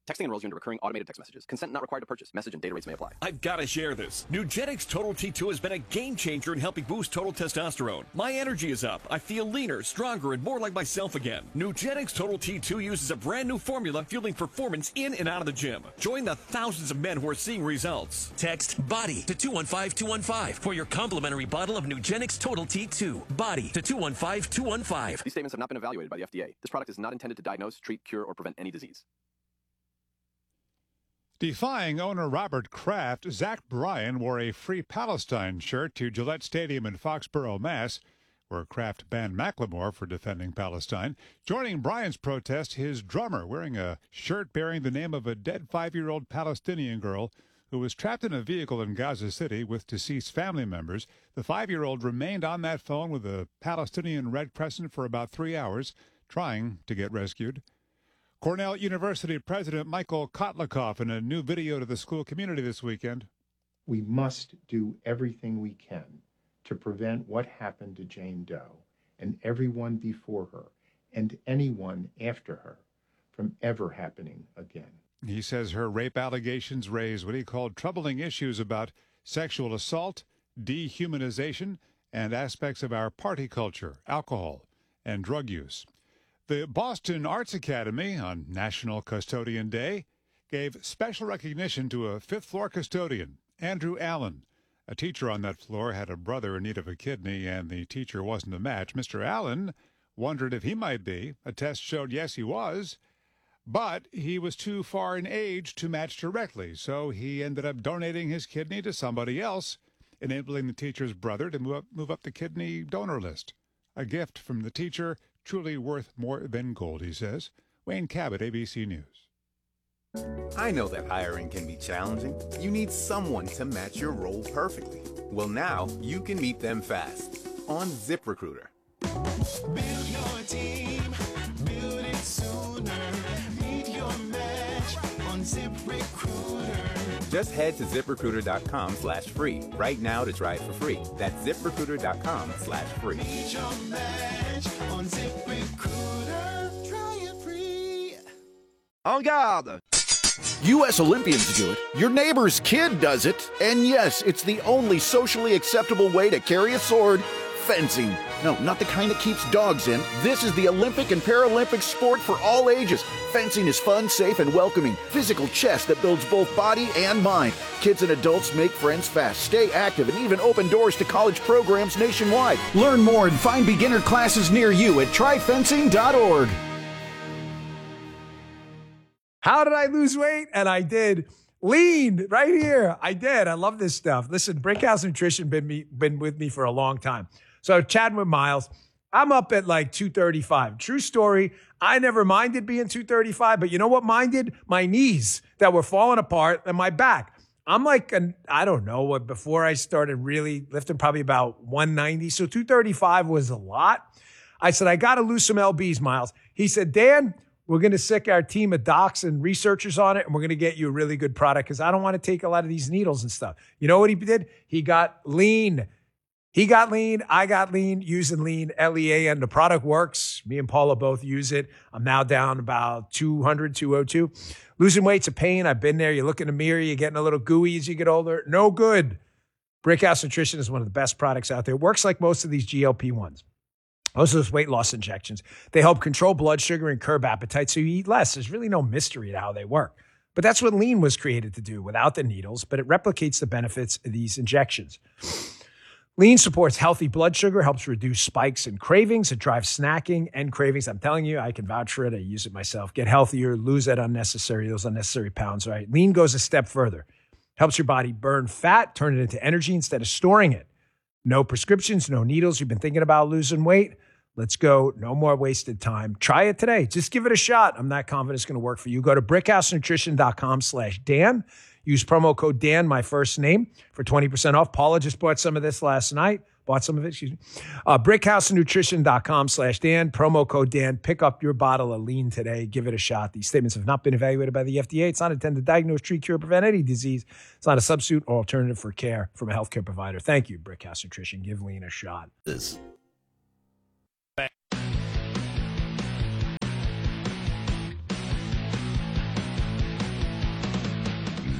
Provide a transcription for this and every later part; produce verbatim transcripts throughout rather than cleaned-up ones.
Texting enrolls you into recurring automated text messages. Consent not required to purchase. Message and data rates may apply. I've got to share this. Nugenix Total T two has been a game changer in helping boost total testosterone. My energy is up. I feel leaner, stronger, and more like myself again. Nugenix Total T two uses a brand new formula fueling performance in and out of the gym. Join the thousands of men who are seeing results. Text BODY to two one five two one five for your complimentary bottle of Nugenix Total T two. BODY to two one five two one five. These statements have not been evaluated by the F D A. This product is not intended to diagnose, treat, cure, or prevent any disease. Defying owner Robert Kraft, Zach Bryan wore a Free Palestine shirt to Gillette Stadium in Foxborough, Mass., where Kraft banned Macklemore for defending Palestine. Joining Bryan's protest, his drummer, wearing a shirt bearing the name of a dead five-year-old Palestinian girl who was trapped in a vehicle in Gaza City with deceased family members. The five-year-old remained on that phone with a Palestinian Red Crescent for about three hours, trying to get rescued. Cornell University President Michael Kotlikoff in a new video to the school community this weekend. We must do everything we can to prevent what happened to Jane Doe and everyone before her and anyone after her from ever happening again. He says her rape allegations raise what he called troubling issues about sexual assault, dehumanization, and aspects of our party culture, alcohol, and drug use. The Boston Arts Academy, on National Custodian Day, gave special recognition to a fifth-floor custodian, Andrew Allen. A teacher on that floor had a brother in need of a kidney, and the teacher wasn't a match. Mister Allen wondered if he might be. A test showed yes, he was, but he was too far in age to match directly, so he ended up donating his kidney to somebody else, enabling the teacher's brother to move up, move up the kidney donor list. A gift from the teacher, truly worth more than gold, he says. Wayne Cabot, A B C News. I know that hiring can be challenging. You need someone to match your role perfectly. Well, now you can meet them fast on ZipRecruiter. Build your team, build it sooner. Meet your match on ZipRecruiter. Just head to ZipRecruiter.com slash free right now to try it for free. That's ZipRecruiter.com slash free. Meet your match on ZipRecruiter. Try it free. En garde! U S Olympians do it, your neighbor's kid does it, and yes, it's the only socially acceptable way to carry a sword, fencing. No, not the kind that keeps dogs in. This is the Olympic and Paralympic sport for all ages. Fencing is fun, safe, and welcoming. Physical chess that builds both body and mind. Kids and adults make friends fast, stay active, and even open doors to college programs nationwide. Learn more and find beginner classes near you at try fencing dot org. How did I lose weight? And I did. Lean right here. I did. I love this stuff. Listen, Brickhouse Nutrition been me been with me for a long time. So chatting with Miles, I'm up at like two thirty-five. True story. I never minded being two thirty-five, but you know what minded? My knees that were falling apart and my back. I'm like, an, I don't know what, before I started really lifting, probably about one ninety. So two thirty-five was a lot. I said, I got to lose some L Bs, Miles. He said, Dan, we're going to sick our team of docs and researchers on it, and we're going to get you a really good product because I don't want to take a lot of these needles and stuff. You know what he did? He got lean. He got lean. I got lean using lean, L E A, and the product works. Me and Paula both use it. I'm now down about two hundred, two oh two. Losing weight's a pain. I've been there. You look in the mirror, you're getting a little gooey as you get older. No good. Brickhouse Nutrition is one of the best products out there. It works like most of these G L P ones. Most of those weight loss injections, they help control blood sugar and curb appetite so you eat less. There's really no mystery to how they work. But that's what lean was created to do without the needles, but it replicates the benefits of these injections. Lean supports healthy blood sugar, helps reduce spikes and cravings. It drives snacking and cravings. I'm telling you, I can vouch for it. I use it myself. Get healthier, lose that unnecessary, those unnecessary pounds, right? Lean goes a step further. Helps your body burn fat, turn it into energy instead of storing it. No prescriptions, no needles. You've been thinking about losing weight? Let's go. No more wasted time. Try it today. Just give it a shot. I'm not confident it's going to work for you. Go to brickhousenutrition.com slash Dan. Use promo code Dan, my first name, for twenty percent off. Paula just bought some of this last night. Bought some of it, excuse me. Uh, brickhousenutrition.com slash Dan. Promo code Dan. Pick up your bottle of lean today. Give it a shot. These statements have not been evaluated by the F D A. It's not intended to diagnose, treat, cure, prevent any disease. It's not a substitute or alternative for care from a healthcare provider. Thank you, Brickhouse Nutrition. Give lean a shot. This.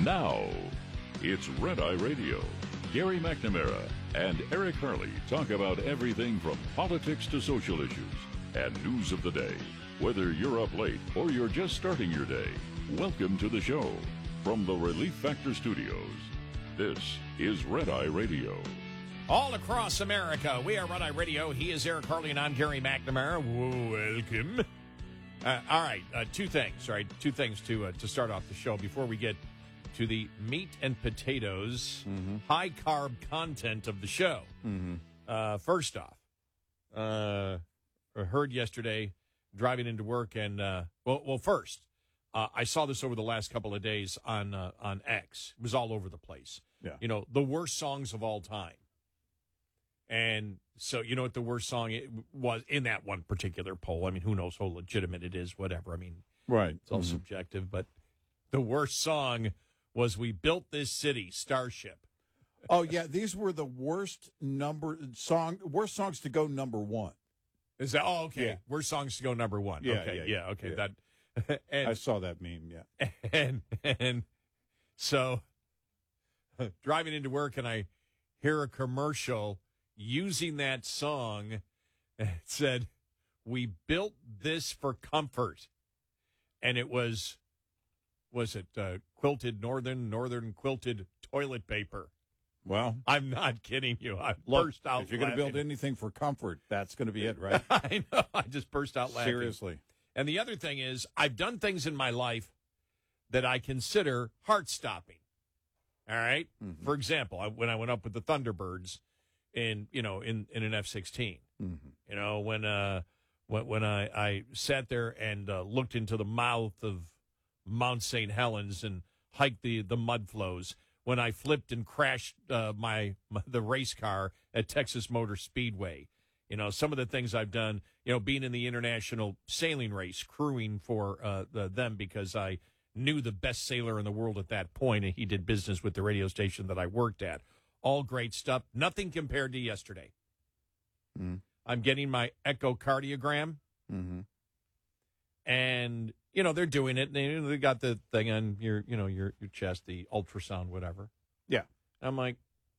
Now, it's Red Eye Radio. Gary McNamara and Eric Harley talk about everything from politics to social issues and news of the day. Whether you're up late or you're just starting your day, welcome to the show. From the Relief Factor Studios, this is Red Eye Radio. All across America, we are Red Eye Radio. He is Eric Harley and I'm Gary McNamara. Welcome. Uh, all right, uh, two things, right? Two things to uh, to start off the show before we get to the meat and potatoes, mm-hmm. high carb content of the show. Mm-hmm. Uh, first off, uh, I heard yesterday driving into work, and uh, well, well, first uh, I saw this over the last couple of days on uh, on X. It was all over the place. Yeah, you know, the worst songs of all time. And so, you know what the worst song it was in that one particular poll? I mean, who knows how legitimate it is, whatever. I mean, right. It's all mm-hmm. subjective. But the worst song was We Built This City, Starship. Oh, yeah. These were the worst number song, worst songs to go number one. Is that, oh, okay. Yeah. Worst songs to go number one. Yeah, okay. yeah, Yeah, okay. yeah. That, and, I saw that meme, yeah. And, and so driving into work, and I hear a commercial using that song, and it said, "We built this for comfort," and it was, was it uh, quilted northern northern quilted toilet paper? Well, I'm not kidding you. I look, burst out. If you're going to build anything for comfort, that's going to be it, right? I know. I just burst out laughing. Seriously. And the other thing is, I've done things in my life that I consider heart stopping. All right. Mm-hmm. For example, I, when I went up with the Thunderbirds. In you know in, in an F sixteen, mm-hmm. you know when uh when when I, I sat there and uh, looked into the mouth of Mount Saint Helens and hiked the the mud flows, when I flipped and crashed uh, my, my the race car at Texas Motor Speedway, you know some of the things I've done, you know being in the international sailing race, crewing for uh, the, them because I knew the best sailor in the world at that point, and he did business with the radio station that I worked at. All great stuff. Nothing compared to yesterday. Mm-hmm. I'm getting my echocardiogram. Mm-hmm. And, you know, they're doing it. They, they got the thing on your, you know, your, your chest, the ultrasound, whatever. Yeah. I'm like,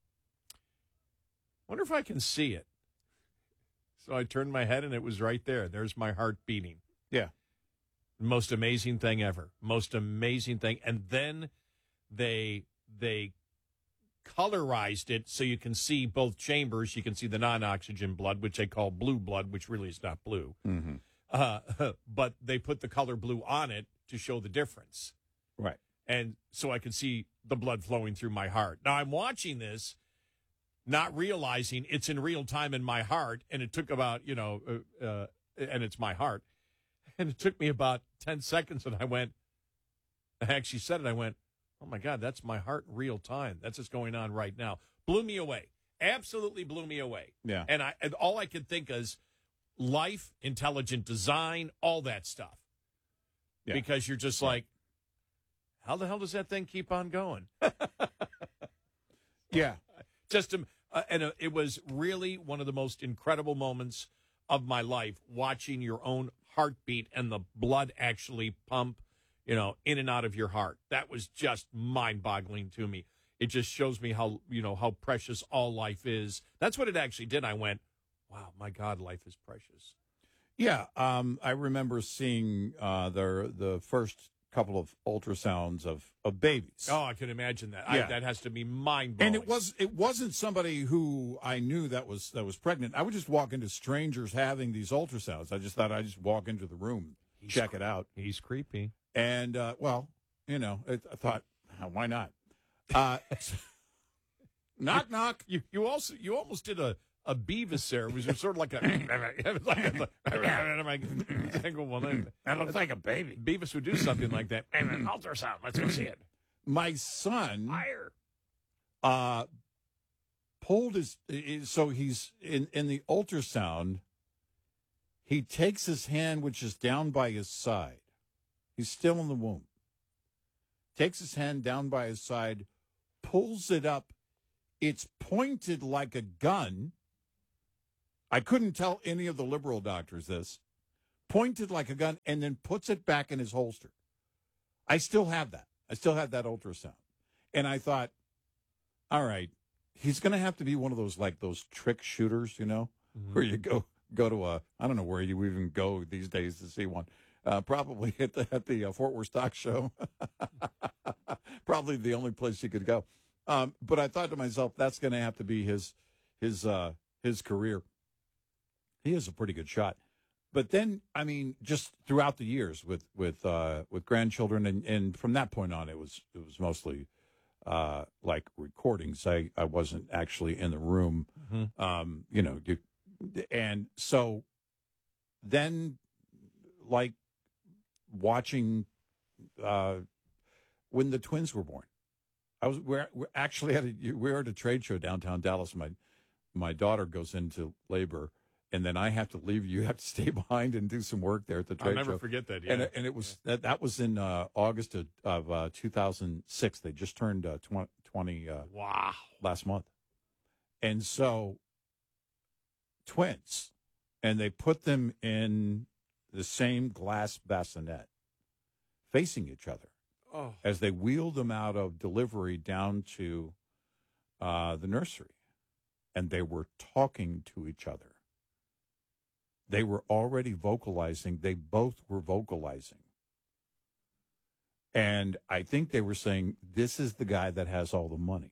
wonder if I can see it. So I turned my head, and it was right there. There's my heart beating. Yeah. Most amazing thing ever. Most amazing thing. And then they they colorized it so you can see both chambers. You can see the non-oxygen blood, which they call blue blood, which really is not blue. Mm-hmm. Uh, but they put the color blue on it to show the difference. Right. And so I could see the blood flowing through my heart. Now, I'm watching this, not realizing it's in real time in my heart, and it took about, you know, uh, uh, and it's my heart. And it took me about ten seconds, and I went, I actually said it, I went, oh, my God, that's my heart in real time. That's what's going on right now. Blew me away. Absolutely blew me away. Yeah. And I and all I could think is life, intelligent design, all that stuff. Yeah. Because you're just like, how the hell does that thing keep on going? Yeah. Just um, uh, and uh, it was really one of the most incredible moments of my life, watching your own heartbeat and the blood actually pump, you know, in and out of your heart. That was just mind-boggling to me. It just shows me how, you know, how precious all life is. That's what it actually did. I went, wow, my God, life is precious. Yeah, um, I remember seeing uh, the the first couple of ultrasounds of, of babies. Oh, I can imagine that. Yeah. I, that has to be mind-blowing. And it was it wasn't somebody who I knew that was that was pregnant. I would just walk into strangers having these ultrasounds. I just thought I'd just walk into the room, He's check cre- it out. He's creepy. And, uh, well, you know, it, I thought, why not? Uh, knock, knock. You you also you almost did a, a Beavis there. It was sort of like a. It was like a that looks like a baby. Beavis would do something like that. Ultrasound. Let's go see it. My son Higher. uh, pulled his. So he's in, in the ultrasound. He takes his hand, which is down by his side. He's still in the womb. Takes his hand down by his side, pulls it up. It's pointed like a gun. I couldn't tell any of the liberal doctors this. Pointed like a gun, and then puts it back in his holster. I still have that. I still have that ultrasound. And I thought, all right, he's going to have to be one of those, like those trick shooters, you know, mm-hmm. where you go go to a, I don't know where you even go these days to see one. Uh, probably at the, at the uh, Fort Worth Stock Show. Probably the only place you could go. Um, but I thought to myself, that's going to have to be his his uh, his career. He is a pretty good shot. But then, I mean, just throughout the years with with uh, with grandchildren, and, and from that point on, it was it was mostly uh, like recordings. I, I wasn't actually in the room, mm-hmm. um, you know. You, and so then, like watching uh, when the twins were born, I was we're, we're actually at a, we were at a trade show downtown Dallas. My my daughter goes into labor. And then I have to leave. You have to stay behind and do some work there at the trade show. I'll never show. forget that. Yeah. And, and it was yeah. that, that was in uh, August of, of uh, two thousand six. They just turned uh, twenty, twenty uh, wow last month. And so twins, and they put them in the same glass bassinet, facing each other, oh. as they wheeled them out of delivery down to uh, the nursery, and they were talking to each other. They were already vocalizing. They both were vocalizing. And I think they were saying, this is the guy that has all the money.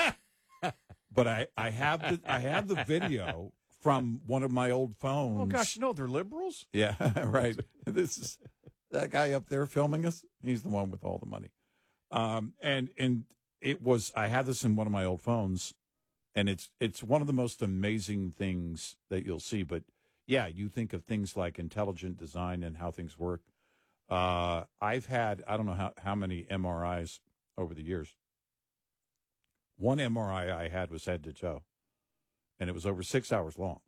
But I, I have the I have the video from one of my old phones. Oh, gosh, no, they're liberals? Yeah, right. This is that guy up there filming us. He's the one with all the money. Um, and and it was, I had this in one of my old phones, and it's it's one of the most amazing things that you'll see. But yeah, you think of things like intelligent design and how things work. Uh, I've had, I don't know how, how many M R Is over the years. One M R I I had was head to toe, and it was over six hours long.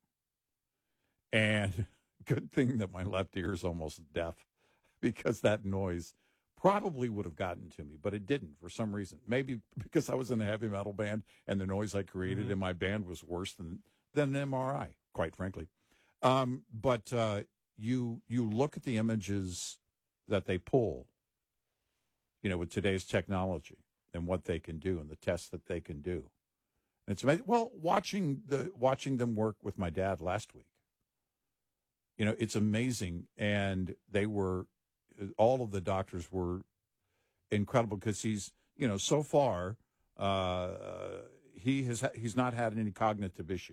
And good thing that my left ear is almost deaf, because that noise probably would have gotten to me, but it didn't for some reason. Maybe because I was in a heavy metal band and the noise I created mm-hmm. in my band was worse than, than an M R I, quite frankly. Um, but uh, you you look at the images that they pull, you know, with today's technology and what they can do and the tests that they can do. And it's amazing. Well, watching the watching them work with my dad last week, you know, it's amazing. And they were, all of the doctors were incredible, because he's, you know, so far uh, he has he's not had any cognitive issues.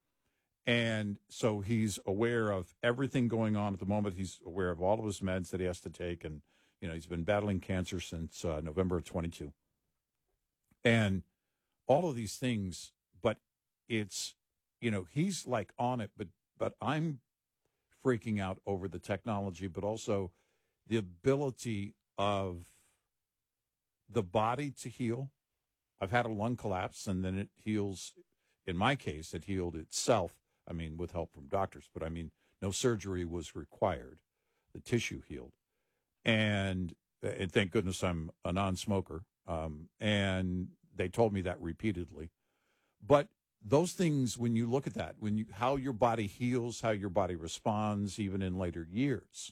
And so he's aware of everything going on at the moment. He's aware of all of his meds that he has to take. And, you know, he's been battling cancer since uh, November of twenty-two. And all of these things, but it's, you know, he's like on it, but, but I'm freaking out over the technology, but also the ability of the body to heal. I've had a lung collapse, and then it heals. In my case, it healed itself. I mean, with help from doctors, but I mean, no surgery was required. The tissue healed. And, and thank goodness I'm a non-smoker. Um, and they told me that repeatedly. But those things, when you look at that, when you, how your body heals, how your body responds, even in later years,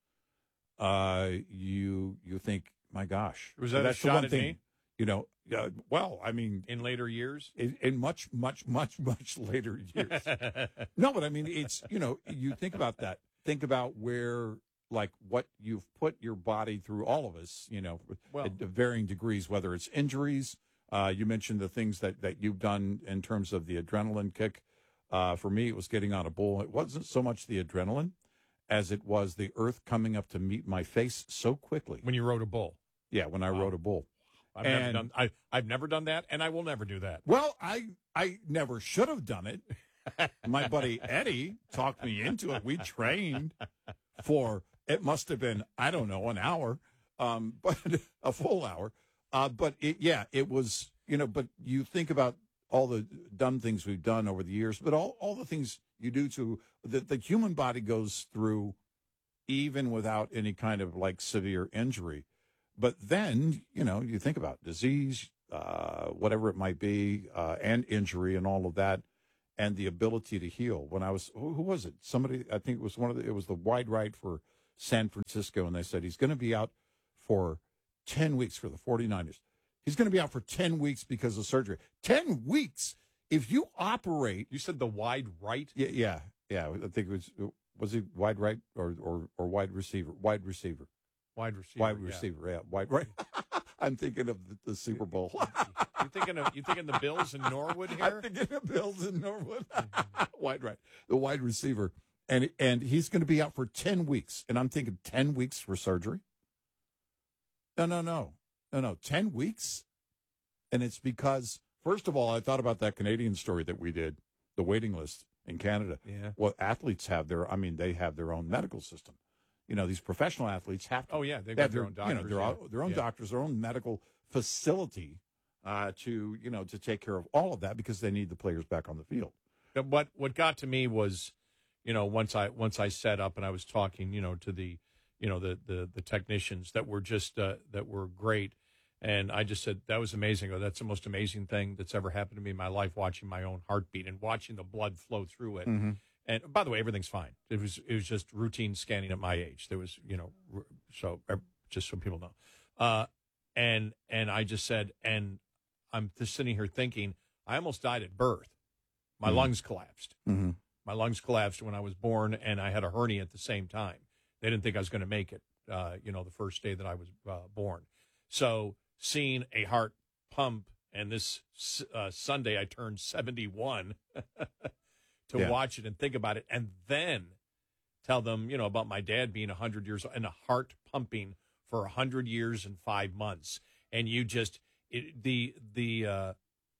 uh, you, you think, my gosh. Was that that's a shot the one at thing, me? You know, uh, well, I mean, in later years, in, in much, much, much, much later years. No, but I mean, it's, you know, you think about that. Think about where, like, what you've put your body through, all of us, you know, well, at varying degrees, whether it's injuries. Uh, you mentioned the things that, that you've done in terms of the adrenaline kick. Uh, for me, it was getting on a bull. It wasn't so much the adrenaline as it was the earth coming up to meet my face so quickly. When you rode a bull. Yeah, when I wow. rode a bull. I've and, never done. I, I've never done that, and I will never do that. Well, I I never should have done it. My buddy Eddie talked me into it. We trained for, it must have been, I don't know, an hour, um, but a full hour. Uh, but it, yeah, it was, you know. But you think about all the dumb things we've done over the years, but all all the things you do to the the human body goes through, even without any kind of like severe injury. But then, you know, you think about disease, uh, whatever it might be, uh, and injury and all of that, and the ability to heal. When I was, who, who was it? Somebody, I think it was one of the, it was the wide right for San Francisco, and they said he's going to be out for ten weeks for the forty-niners. He's going to be out for ten weeks because of surgery. ten weeks? If you operate. You said the wide right? Yeah, yeah, yeah. I think it was, was he wide right or, or, or wide receiver? Wide receiver. Wide receiver. Wide yeah. receiver, yeah. Wide right. I'm thinking of the, the Super Bowl. You thinking of you thinking the Bills in Norwood here? I'm thinking of Bills in Norwood. Wide right. The wide receiver. And and he's going to be out for ten weeks. And I'm thinking ten weeks for surgery? No, no, no. No, no. ten weeks? And it's because, first of all, I thought about that Canadian story that we did, the waiting list in Canada. Yeah. Well, athletes have their, I mean, they have their own medical system. You know, these professional athletes have to. Oh, yeah. They've They got have their own doctors. You know, their, yeah. own- their own Yeah. doctors, their own medical facility uh, to, you know, to take care of all of that because they need the players back on the field. But what what got to me was, you know, once I once I set up and I was talking, you know, to the, you know, the the, the technicians that were just uh, that were great, and I just said that was amazing. Oh, that's the most amazing thing that's ever happened to me in my life, watching my own heartbeat and watching the blood flow through it. Mhm. And by the way, everything's fine. It was it was just routine scanning at my age. There was, you know, r- so uh, just so people know. Uh, and and I just said, and I'm just sitting here thinking, I almost died at birth. My Mhm. lungs collapsed. Mm-hmm. My lungs collapsed when I was born, and I had a hernia at the same time. They didn't think I was going to make it, uh, you know, the first day that I was uh, born. So seeing a heart pump, and this uh, Sunday I turned seventy-one, to Yeah. watch it and think about it, and then tell them, you know, about my dad being one hundred years old and a heart pumping for one hundred years and five months. And you just, it, the, the, uh,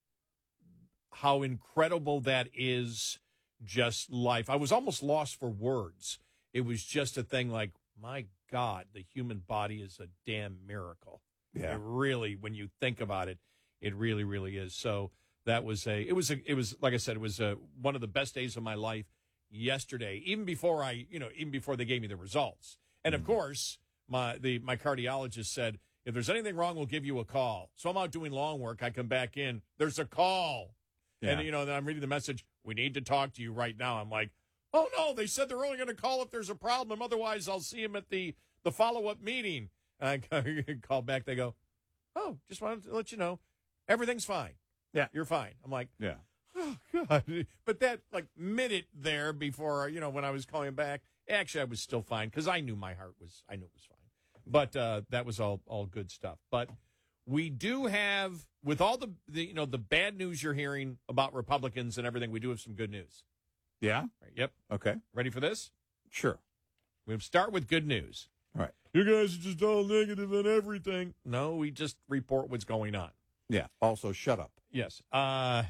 how incredible that is, just life. I was almost lost for words. It was just a thing like, my God, the human body is a damn miracle. Yeah. It really, when you think about it, it really, really is. So that was a, it was a, it was, like I said, it was a, one of the best days of my life yesterday, even before I, you know, even before they gave me the results. And of course, my, the, my cardiologist said, if there's anything wrong, we'll give you a call. So I'm out doing lawn work. I come back in, there's a call. Yeah. And, you know, then I'm reading the message, we need to talk to you right now. I'm like, oh, no, they said they're only going to call if there's a problem. Otherwise, I'll see him at the, the follow-up meeting. And I call back. They go, oh, just wanted to let you know, everything's fine. Yeah. You're fine. I'm like, Yeah. oh, God. But that, like, minute there before, you know, when I was calling back, actually, I was still fine because I knew my heart was, I knew it was fine. But uh, that was all, all good stuff. But we do have, with all the, the, you know, the bad news you're hearing about Republicans and everything, we do have some good news. Yeah? Right, yep. Okay. Ready for this? Sure. We'll start with good news. All right. You guys are just all negative on everything. No, we just report what's going on. Yeah. Also, shut up. Yes. Uh,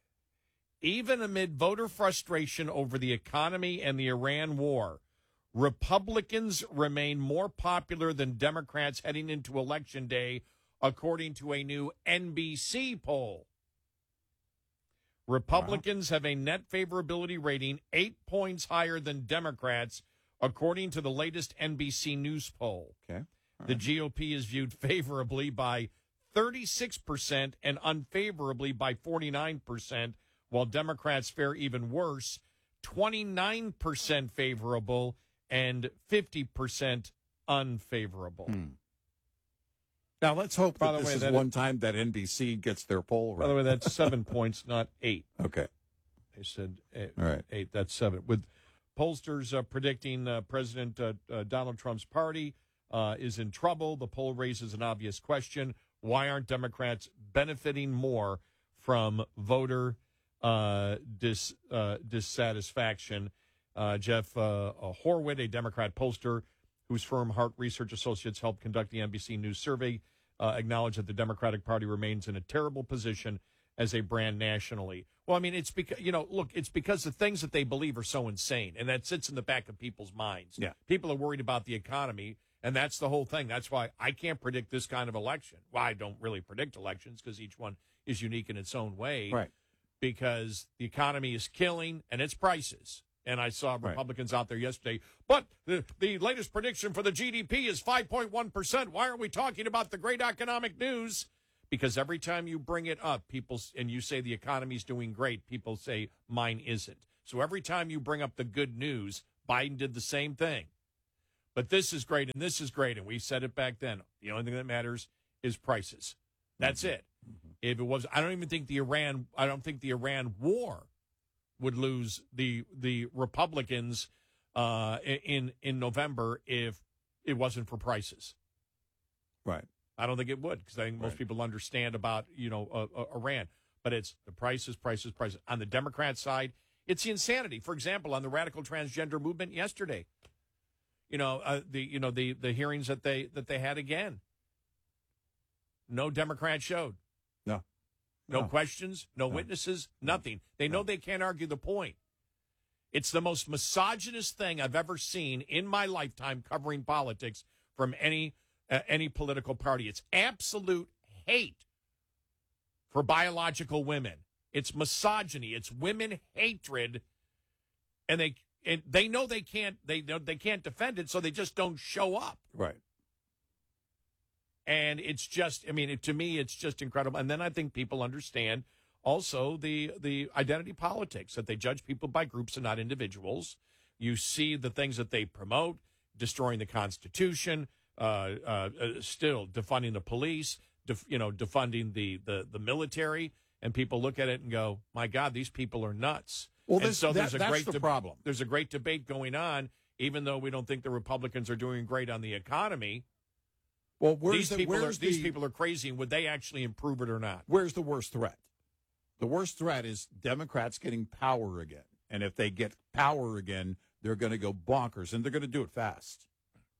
even amid voter frustration over the economy and the Iran war, Republicans remain more popular than Democrats heading into Election Day, according to a new N B C poll. Republicans wow. have a net favorability rating eight points higher than Democrats, according to the latest N B C News poll. Okay. The G O P is viewed favorably by thirty-six percent and unfavorably by forty-nine percent, while Democrats fare even worse, twenty-nine percent favorable and fifty percent unfavorable. Hmm. Now, let's hope By that the this way, is that one time that N B C gets their poll right. By the way, that's seven points, not eight. Okay. They said eight. All right. eight that's seven. With pollsters uh, predicting uh, President uh, uh, Donald Trump's party uh, is in trouble, the poll raises an obvious question. Why aren't Democrats benefiting more from voter uh, dis, uh, dissatisfaction? Uh, Jeff uh, Horwit, a Democrat pollster whose firm Hart Research Associates helped conduct the N B C News survey, uh, acknowledged that the Democratic Party remains in a terrible position as a brand nationally. Well, I mean, it's because, you know, look, it's because the things that they believe are so insane, and that sits in the back of people's minds. Yeah. People are worried about the economy, and that's the whole thing. That's why I can't predict this kind of election. Well, I don't really predict elections because each one is unique in its own way. Right. Because the economy is killing, and its prices. And I saw Republicans right. out there yesterday. But the, the latest prediction for the G D P is five point one percent. Why aren't we talking about the great economic news? Because every time you bring it up, people, and you say the economy's doing great, people say mine isn't. So every time you bring up the good news, Biden did the same thing. But this is great, and this is great, and we said it back then. The only thing that matters is prices. That's it. If it was, I don't even think the Iran, I don't think the Iran war would lose the the Republicans uh, in in November if it wasn't for prices. Right. I don't think it would, because I think most Right. people understand about, you know, uh, uh, Iran. But it's the prices, prices, prices. On the Democrat side, it's the insanity. For example, on the radical transgender movement yesterday, you know, uh, the you know the the hearings that they that they had again. No Democrat showed. No. No, No. questions, no, No. witnesses, nothing. They know they can't argue the point. It's the most misogynist thing I've ever seen in my lifetime covering politics from any uh, any political party. It's absolute hate for biological women. It's misogyny. It's women hatred, and they and they know they can't they know they can't defend it, so they just don't show up. Right. And it's just, I mean, it, to me, it's just incredible. And then I think people understand also the the identity politics, that they judge people by groups and not individuals. You see the things that they promote, destroying the Constitution, uh, uh, uh, still defunding the police, def, you know, defunding the, the, the military. And people look at it and go, my God, these people are nuts. Well, and this, so that, there's a that's great the deb- problem. There's a great debate going on, even though we don't think the Republicans are doing great on the economy. Well, where's these the, people are where's these the, people are crazy, and would they actually improve it or not? Where's the worst threat? The worst threat is Democrats getting power again. And if they get power again, they're going to go bonkers, and they're going to do it fast.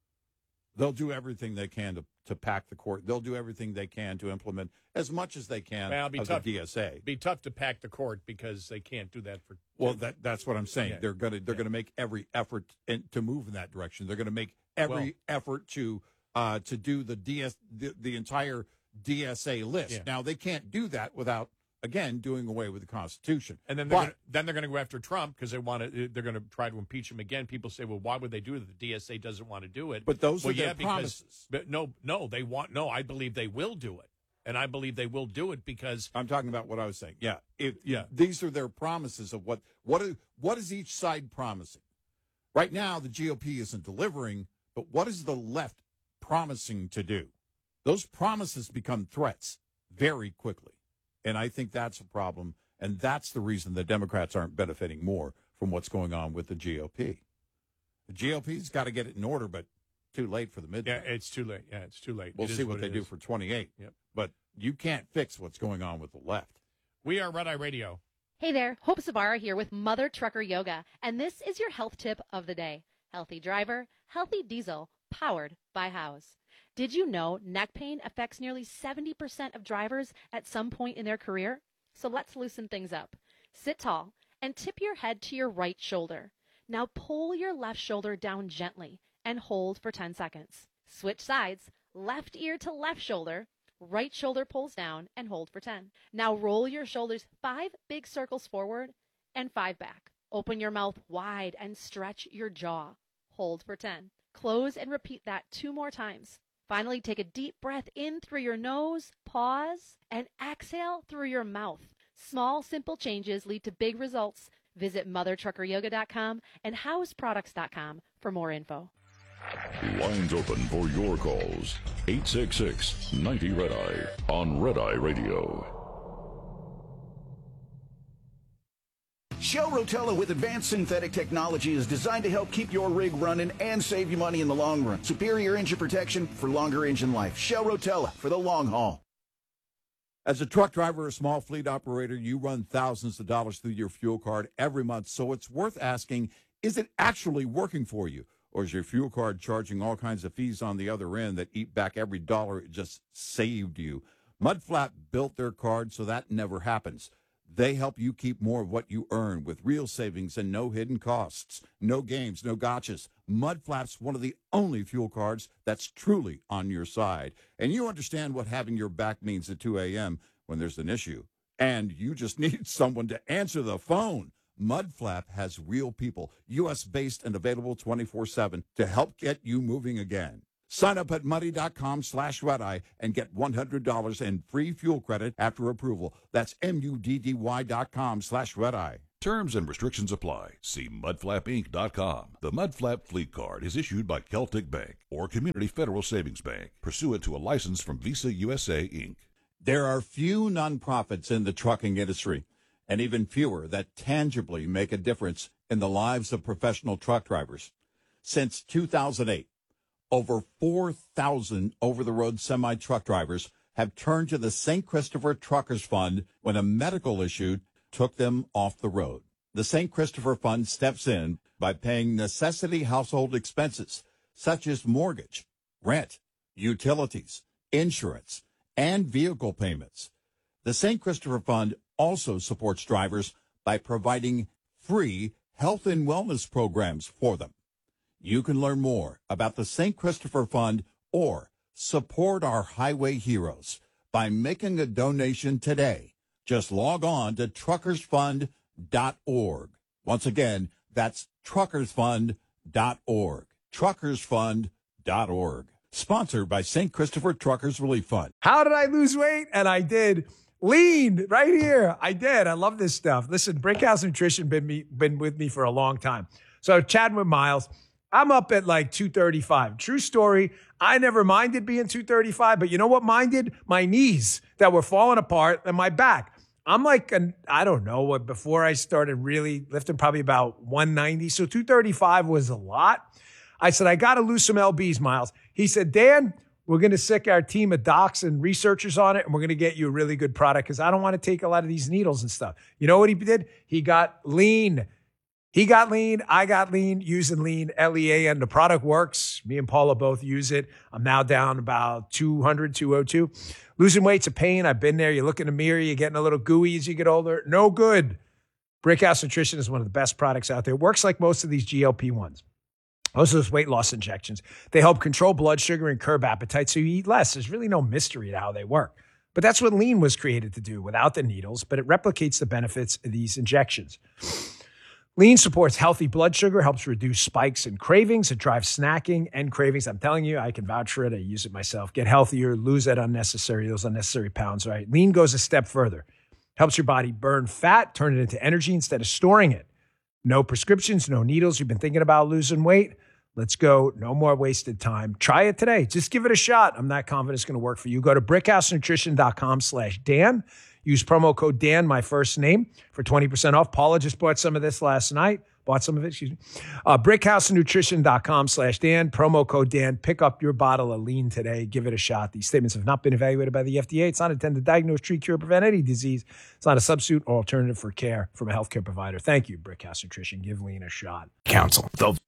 They'll do everything they can to, to pack the court. They'll do everything they can to implement as much as they can Well, it'd be of tough. the D S A. Be tough to pack the court because they can't do that for. Well, that that's what I'm saying. Yeah. They're going to they're Yeah. going to make every effort in, to move in that direction. They're going to make every effort to uh, to do the D S the, the entire D S A list. Yeah. Now they can't do that without again doing away with the Constitution. And then they're But- gonna, then they're going to go after Trump because they want to. They're going to try to impeach him again. People say, "Well, why would they do it? The D S A doesn't want to do it." But those well, are their yeah, because, promises. But no, no, they want no. I believe they will do it, and I believe they will do it because I'm talking about what I was saying. Yeah, if, Yeah. these are their promises of what what is, what is each side promising. Right now, the G O P isn't delivering, but what is the left promising to do? Those promises become threats very quickly, and I think that's a problem, and that's the reason the Democrats aren't benefiting more from what's going on with the G O P. The G O P's got to get it in order, but too late for the midterm. yeah, it's too late. Yeah, it's too late. We'll It is see what they it do is. for twenty-eight. Yep. But you can't fix what's going on with the left. We are Red Eye Radio. Hey there, Hope Savara here with Mother Trucker Yoga, and this is your health tip of the day. Healthy driver, healthy diesel, powered by House. Did you know neck pain affects nearly seventy percent of drivers at some point in their career? So let's loosen things up. Sit tall and tip your head to your right shoulder. Now pull your left shoulder down gently and hold for ten seconds. Switch sides, left ear to left shoulder, right shoulder pulls down and hold for ten. Now roll your shoulders five big circles forward and five back. Open your mouth wide and stretch your jaw. Hold for ten. Close and repeat that two more times. Finally, take a deep breath in through your nose, pause, and exhale through your mouth. Small, simple changes lead to big results. Visit mother trucker yoga dot com and house products dot com for more info. Lines open for your calls. eight six six, ninety, Red Eye on Red Eye Radio. Shell Rotella with advanced synthetic technology is designed to help keep your rig running and save you money in the long run. Superior engine protection for longer engine life. Shell Rotella for the long haul. As a truck driver or small fleet operator, you run thousands of dollars through your fuel card every month, so it's worth asking, is it actually working for you? Or is your fuel card charging all kinds of fees on the other end that eat back every dollar it just saved you? Mudflap built their card so that never happens. They help you keep more of what you earn with real savings and no hidden costs. No games, no gotchas. Mudflap's one of the only fuel cards that's truly on your side. And you understand what having your back means at two a.m. when there's an issue. And you just need someone to answer the phone. Mudflap has real people, U S-based and available twenty-four seven to help get you moving again. Sign up at muddy.com slash red-eye and get one hundred dollars in free fuel credit after approval. That's M-U-D-D-Y dot com slash red-eye. Terms and restrictions apply. See mud flap inc dot com. The Mudflap Fleet Card is issued by Celtic Bank or Community Federal Savings Bank, pursuant to a license from Visa U S A, Incorporated. There are few nonprofits in the trucking industry, and even fewer that tangibly make a difference in the lives of professional truck drivers. Since two thousand eight, over four thousand over-the-road semi-truck drivers have turned to the Saint Christopher Truckers Fund when a medical issue took them off the road. The Saint Christopher Fund steps in by paying necessity household expenses such as mortgage, rent, utilities, insurance, and vehicle payments. The Saint Christopher Fund also supports drivers by providing free health and wellness programs for them. You can learn more about the Saint Christopher Fund or support our highway heroes by making a donation today. Just log on to truckers fund dot org. Once again, that's truckers fund dot org. truckers fund dot org. Sponsored by Saint Christopher Truckers Relief Fund. How did I lose weight? And I did. Lean right here. I did. I love this stuff. Listen, Brickhouse Nutrition been me been with me for a long time. So chatting with Miles, I'm up at like two thirty-five. True story. I never minded being two thirty-five, but you know what minded? My knees that were falling apart and my back. I'm like, an, I don't know what, before I started really lifting, probably about one ninety. So two thirty-five was a lot. I said, I got to lose some L Bs, Miles. He said, Dan, we're going to sick our team of docs and researchers on it, and we're going to get you a really good product because I don't want to take a lot of these needles and stuff. You know what he did? He got lean. He got lean. I got lean using lean, L E A, and the product works. Me and Paula both use it. I'm now down about two hundred, two oh two. Losing weight's a pain. I've been there. You look in the mirror, you're getting a little gooey as you get older. No good. Brickhouse Nutrition is one of the best products out there. It works like most of these G L P ones. Most of those weight loss injections. They help control blood sugar and curb appetite so you eat less. There's really no mystery to how they work. But that's what lean was created to do without the needles, but it replicates the benefits of these injections. Lean supports healthy blood sugar, helps reduce spikes and cravings. It drives snacking and cravings. I'm telling you, I can vouch for it. I use it myself. Get healthier, lose that unnecessary, those unnecessary pounds, right? Lean goes a step further. Helps your body burn fat, turn it into energy instead of storing it. No prescriptions, no needles. You've been thinking about losing weight? Let's go. No more wasted time. Try it today. Just give it a shot. I'm not confident it's going to work for you. Go to brickhousenutrition.com slash Dan. Use promo code Dan, my first name, for twenty percent off. Paula just bought some of this last night. Bought some of it, excuse me. Uh, brickhousenutrition.com slash Dan. Promo code Dan. Pick up your bottle of lean today. Give it a shot. These statements have not been evaluated by the F D A. It's not intended to diagnose, treat, cure, or prevent any disease. It's not a substitute or alternative for care from a healthcare provider. Thank you, Brickhouse Nutrition. Give lean a shot. Council. The